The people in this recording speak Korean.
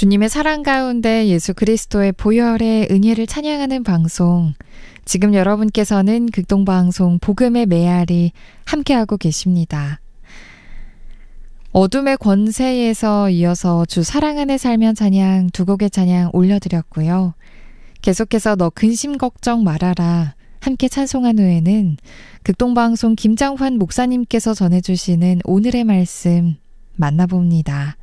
주님의 사랑 가운데 예수 그리스도의 보혈의 은혜를 찬양하는 방송. 지금 여러분께서는 극동방송 복음의 메아리 함께하고 계십니다. 어둠의 권세에서 이어서 주 사랑 안에 살면 찬양 두 곡의 찬양 올려드렸고요. 계속해서 너 근심 걱정 말아라 함께 찬송한 후에는 극동방송 김장환 목사님께서 전해주시는 오늘의 말씀 만나봅니다.